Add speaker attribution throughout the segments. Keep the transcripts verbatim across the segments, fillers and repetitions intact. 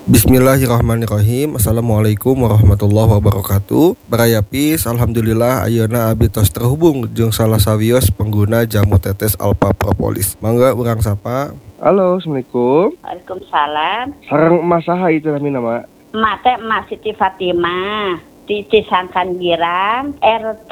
Speaker 1: Bismillahirrahmanirrahim. Assalamualaikum warahmatullahi wabarakatuh. Barayapis, alhamdulillah ayeuna abdi tos terhubung jeung salah sawios pengguna jamu tetes Alpha Propolis. Mangga urang sapa. Halo, assalamualaikum.
Speaker 2: Waalaikumsalam.
Speaker 1: Sareng emas saha itu namina, Mak?
Speaker 2: Emak teh Emak Siti Fatimah di Cisangkan Girang, R T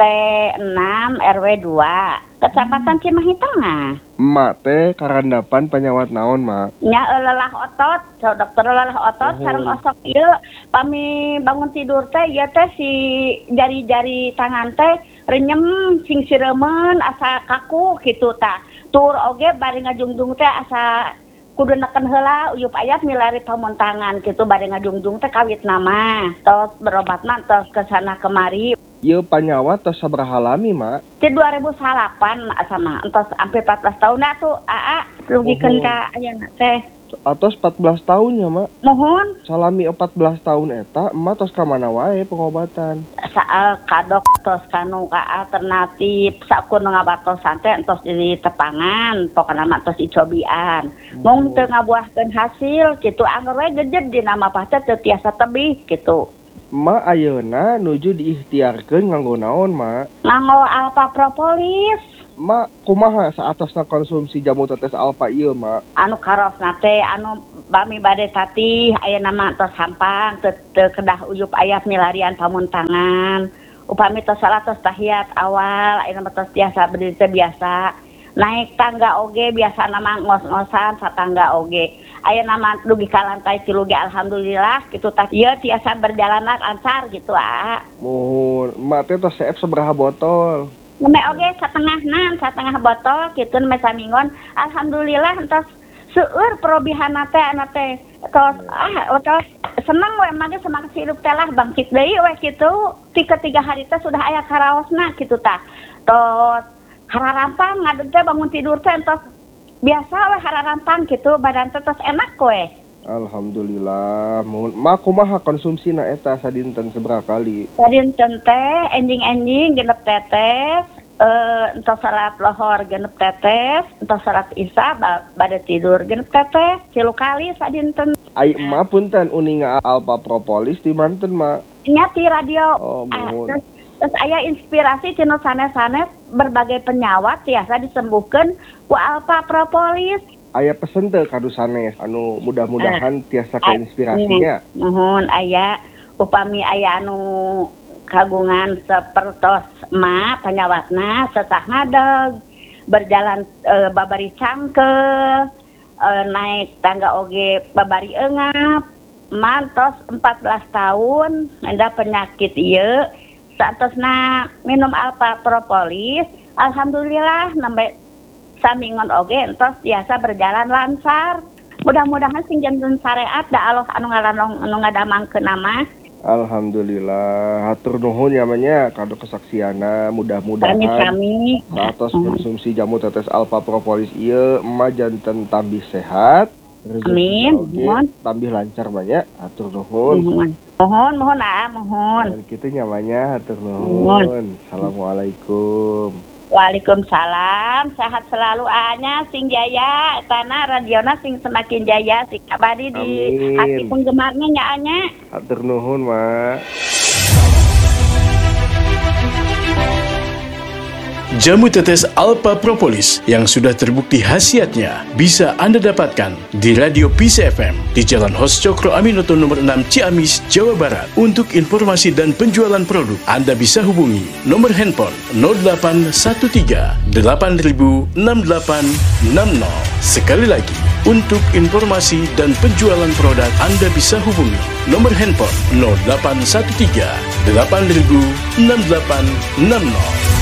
Speaker 2: enam R W dua, Kecamatan Cimahi Tengah.
Speaker 1: Emak teh karandapan penyawat naon, Mak?
Speaker 2: Nya lelah otot, so dokter lelah otot,
Speaker 1: Oh.
Speaker 2: sareng osok ieu pami bangun tidur teh ieu teh si jari-jari tangan teh renyem sing siremen asa kaku kitu tah. Tur oge bari ngajungjung teh asa kudu neken heula uyup ayat milari pamontangan kitu bari ngajungjung teh kawit nama. Tos berobatna tos kesana kemari.
Speaker 1: Ieu panyawat tos sabaraha lami, Mak?
Speaker 2: Di dua ribu delapan asa mah entos hampir empat belas tahun dah tuh aa rugikeun ka ayeuna teh.
Speaker 1: Atos empat belas tahun ya, Mak?
Speaker 2: Mohon
Speaker 1: Salami empat belas tahun eta, emak tos ka mana wae pengobatan?
Speaker 2: saal kadok tos kanu ka alternatif sakur ngabatosan teh entos di tepangan pokona mah tos dicobian. Mung teu ngabuahkeun hasil kitu anggar we gejed di nama pasti teu tiasa tebih kitu.
Speaker 1: Emak ayeuna nuju diikhtiarkeun nganggo naon, Mak?
Speaker 2: Nganggo Alpha Propolis
Speaker 1: Mak, kumaha saatosna konsumsi jamu tetes Alpha ieu, Mak?
Speaker 2: anu karosna teh anu bami bade tatih ayeuna mah tos sampang teu teu kedah uyup aya milarian pamuntangan. Upami tos salah tos tahiyat awal ayeuna mah tos biasa berdiri teh biasa. Naik tangga oge biasa nama ngos-ngosan satangga oge. Ayeuna mah dugi ka lantai tilu ge alhamdulillah kitu tah ieu tiasa berjalan lancar gitu ah.
Speaker 1: Mohon, emak teh tos seep sabaraha botol?
Speaker 2: Neme oge satengahna, satengah botol kitu neme samingon. Alhamdulillah entos seueur perobihanna teh ana teh. Tos ah tos seneng we mah ge semangat hidup teh lah bangkit deui we kitu. Ti ketiga hari teh sudah aya karaosna kitu tah. Tos hararampang ngadeg teh bangun tidur teh entos biasa we hararampang kitu badan teh tos enak we.
Speaker 1: Alhamdulillah. Mohon, emak kumaha konsumsina eta sadinten sabaraha kali?
Speaker 2: Sadinten teh enjing-enjing genep tetes, eh entos salat lohor genep tetes, entos salat isya ba- bade tidur genep tetes, tilu kali sadinten.
Speaker 1: Ai emak punten uninga Alpha Propolis di manten, Mak?
Speaker 2: Nya ti radio.
Speaker 1: Oh,
Speaker 2: Ah,
Speaker 1: mohon.
Speaker 2: terus, terus aya inspirasi tina sanes-sanes berbagai penyawat tiasa disembuhkeun ku Alpha Propolis.
Speaker 1: Aya pesen teu kadu sanes anu mudah-mudahan tiasa keinspirasinya.
Speaker 2: Mohon aya upami aya anu kagungan sapertos emak panyawatna sesah ngadeg berjalan e, babari cangkel e, naik tangga oge babari eungap mantos empat belas tahun enda penyakit ieu saatosna minum Alpha Propolis alhamdulillah nembe samingon oge entos biasa berjalan lancar. Mudah-mudahan sing janten syariat da Allah anu ngalanong anu ngadamangkeun nama.
Speaker 1: Alhamdulillah, hatur nuhun namanya kado kesaksiana. Mudah-mudahan
Speaker 2: Kami-kami
Speaker 1: satos konsumsi jamu tetes Alpha Propolis ieu emak janten tambih sehat.
Speaker 2: Amin.
Speaker 1: Oge
Speaker 2: Mohon.
Speaker 1: tambih lancar banyak. Hatur nuhun.
Speaker 2: Mohon. Mohon mohon ah mohon.
Speaker 1: Dan kitu nyamanya hatur
Speaker 2: Mohon.
Speaker 1: nuhun. Assalamualaikum.
Speaker 2: Waalaikumsalam, sehat selalu anya sing jaya, tanah radiona sing semakin jaya, sing abadi di
Speaker 1: Amin.
Speaker 2: hati penggemarnya nya anya.
Speaker 1: Hatur nuhun, Mak.
Speaker 3: Jamu tetes Alpha Propolis yang sudah terbukti khasiatnya bisa Anda dapatkan di Radio Peace F M di Jalan Hos Cokro Aminoto nomor enam Ciamis, Jawa Barat. Untuk informasi dan penjualan produk, Anda bisa hubungi nomor handphone nol delapan satu tiga delapan nol enam delapan enam nol. Sekali lagi, untuk informasi dan penjualan produk, Anda bisa hubungi nomor handphone nol delapan satu tiga delapan nol enam delapan enam nol.